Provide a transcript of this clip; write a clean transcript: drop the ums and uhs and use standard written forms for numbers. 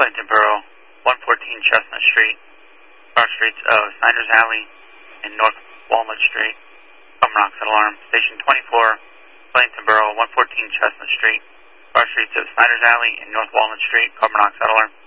Clinton Borough, 114 Chestnut Street, car streets of Snyder's Alley and North Walnut Street, carbon monoxide alarm. Station 24, Clinton Borough, 114 Chestnut Street, car streets of Snyder's Alley and North Walnut Street, carbon monoxide alarm.